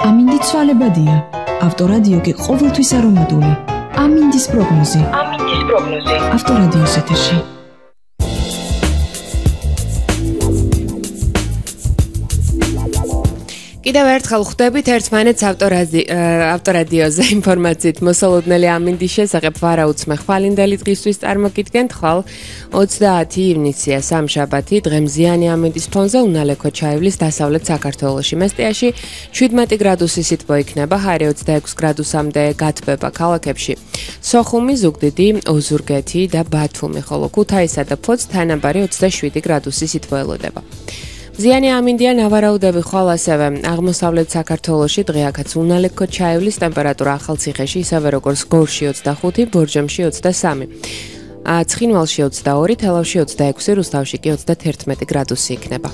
ამინდი ცვალებადია. ავტორადიო კი ყოველთვის არომატული. ამინდის პროგნოზი. ავტორადიოს ეთერში. კიდევ ერთხელ ხვდებით ერთმანეთს ავტორადიოზე ინფორმაციით მოსალოდნელი ამინდის შესახებ ვარაუცმე ხვალინდელი დღისთვის წარმოგიდგენთ. ხვალ 30 ივნისია სამშაბათი, დღემზიანი ამინდის ფონზე უნალექო ჩაივლის დასავლეთ საქართველოში. მესტიაში 17 გრადუსი სითბო იქნება, ჰაერი 26 გრადუსამდე გათბება ქალაქებში სოხუმი, ზუგდიდი, ოზურგეთი და ბათუმი, ხოლო ქუთაისა და ფოთს თანაბარი 27 გრადუსი სითბო ელოდება. მზიანი ამინდია ნავარაუდები ხვალ ასევე აღმოსავლეთ საქართველოში დღეაკაც უნალექო ჩაივლის ტემპერატურა ახალციხეში ისევე როგორც გორში 25, ბორჯომში 23, ცხინვალში 22, თელავში 26, რუსთავში კი 31 გრადუსი იქნება.